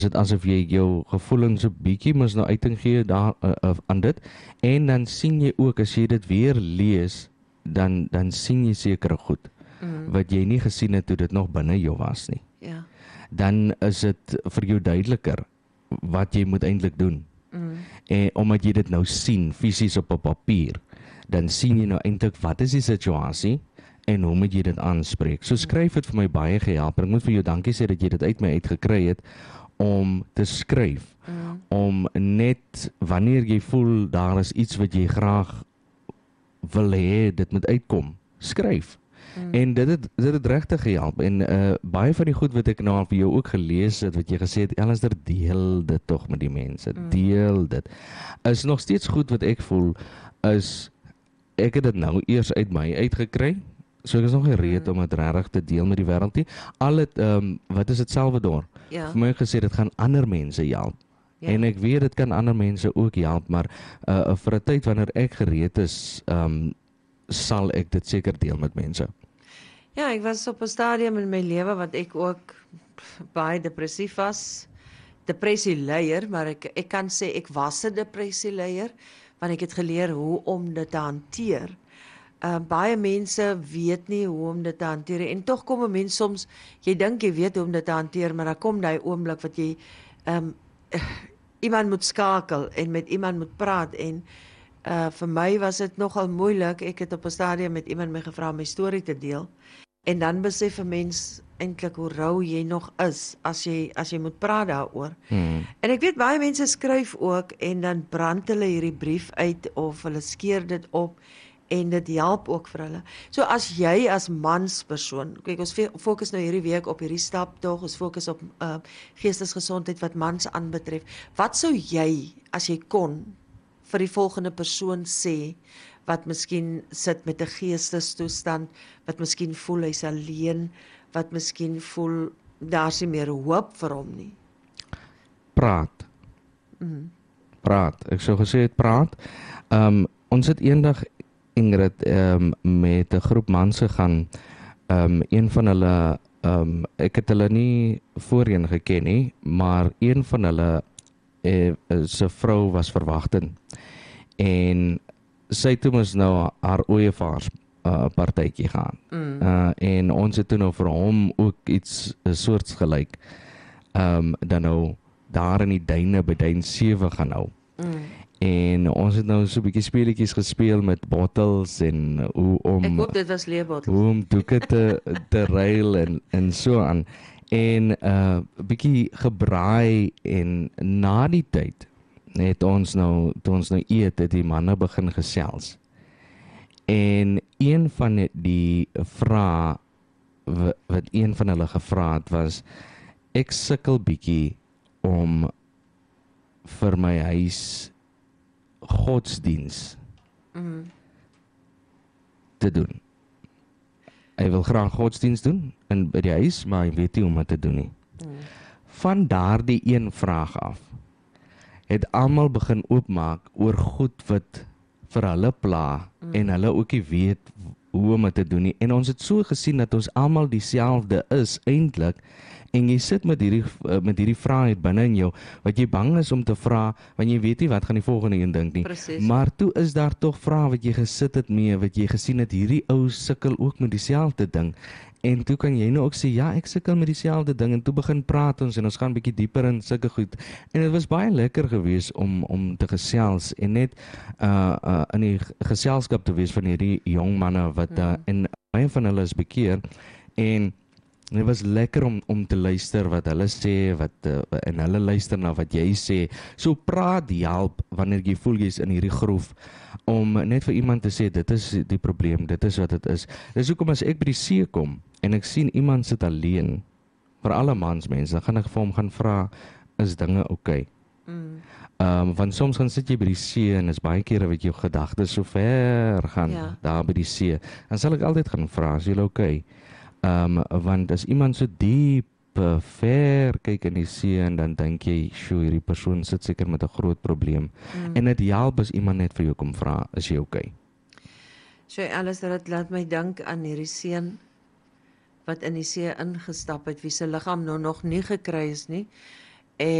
dit asof jy jou gevoelens 'n bietjie mis nou uiting gee daar aan dit, en dan sien jy ook as jy dit weer lees, dan sien jy sekere goed wat jy nie gesien het toe dit nog binne jou was nie. Ja. Dan is dit vir jou duideliker wat jy moet eintlik doen. En omdat jy dit nou sien fisies op 'n papier, dan sien jy nou eintlik wat is die situasie en hoe moet jy dit aanspreek. So skryf het vir my baie gehelp. En ek moet vir jou dankie sê dat jy dit uit my uitgekry het om te skryf. Om net wanneer jy voel daar is iets wat jy graag wil hê dit moet uitkom, skryf. En dit het regtig gehelp. En baie van die goed wat ek nou al vir jou ook gelees het, wat jy gesê het, Alistair, deel dit tog met die mense. Deel dit. Is nog steeds goed wat ek voel, is ek het dit nou eers uit my uitgekry. So ek is nog gereed om dit regtig te deel met die wêreld nie. Al het wat is dit, Salvador? Ja. Vir my gesê dit gaan ander mense help. Ja. En ek weet dit kan ander mense ook help, maar vir 'n tyd wanneer ek gereed is, sal ek dit seker deel met mense. Ja, ek was op 'n stadium in my lewe wat ek ook baie depressief was. Depressieleier, maar ek kan sê ek was 'n depressieleier, want ek het geleer hoe om dit te hanteer. Baie mense weet nie hoe om dit te hanteer en tog kom 'n mens soms, jy dink jy weet hoe om dit te hanteer, maar dan kom daai oomblik wat jy iemand moet skakel en met iemand moet praat en vir my was dit nogal moeilik. Ek het op 'n stadium met iemand my gevra om my storie te deel. En dan besef 'n mens eintlik hoe rou jy nog is as jy moet praat daaroor. En ek weet baie mense skryf ook en dan brand hulle hierdie brief uit of hulle skeer dit op en dit help ook vir hulle. So as jy as manspersoon, kyk ons fokus nou hierdie week op hierdie staptog, ons fokus op geestesgesondheid wat mans aanbetref. Wat sou jy, as jy kon, vir die volgende persoon sê wat miskien sit met 'n geestestoestand, wat miskien voel hy's alleen, wat miskien voel daar's nie meer hoop vir hom nie? Praat. Praat. Ek sou gesê het praat. Ons het eendag, Ingrid, met 'n groep mans gegaan. Een van hulle, ek het hulle nie voorheen geken nie, maar een van hulle se vrou was verwagtend. En sy toe moes nou haar ooievaars partytjie gaan. En ons het toe nou vir hom ook iets soortgelyk dan nou daar in die duine by Duin 7 gaan hou. En ons het nou so 'n bietjie speletjies gespeel met bottels en hoe om Ek hoop dit was leerbottels. hoe om doeke te ruil en so aan. En 'n bietjie gebraai en na die tyd het ons nou, toe ons nou eet, het die manne begin gesels. En een van die vrae wat een van hulle gevra het was, ek sukkel bietjie om vir my huis godsdiens te doen. Hy wil graag godsdiens doen by die huis, maar hy weet nie hoe om dit te doen nie. Van daardie een vraag af het almal begin oopmaak oor goed wat vir hulle pla en hulle ook nie weet hoe om dit te doen nie. En ons het so gesien dat ons almal dieselfde is eintlik. En jy sit met hierdie vrae binne in jou wat jy bang is om te vra, want jy weet nie wat gaan die volgende een dink nie. Precies. Maar toe is daar tog vrae wat jy gesit het mee, wat jy gesien het hierdie ou sukkel ook met dieselfde ding. En toe kan jy nou ook sê, ja, ek sukkel met dieselfde ding, en toe begin praat ons en ons gaan bietjie dieper in sulke goed. En dit was baie lekker geweest om te gesels en net in die geselskap te wees van hierdie jong manne wat en baie van hulle is bekeer en dit was lekker om te luister wat hulle sê, en hulle luister na wat jy sê. So praat help wanneer jy voel jy's in hierdie groef, om net vir iemand te sê, dit is die probleem, dit is wat dit is. Dis hoekom as ek by die see kom, en ek sien iemand sit alleen, vir alle mansmense, dan gaan ek vir hom gaan vra, is dinge oukei? Want soms gaan sit jy by die see, en is baie kere wat jou gedagtes so ver gaan, daar by die see, dan sal ek altyd gaan vra, is julle oukei? Want as iemand so diep ver kyk in die see en dan dink jy, sjoe, hierdie persoon sit seker met 'n groot probleem. En dit help as iemand net vir jou kom vra, is jy oukei? So Alistair, dit laat my dink aan hierdie seun wat in die see ingestap het, wie se liggaam nog nie gekry is nie,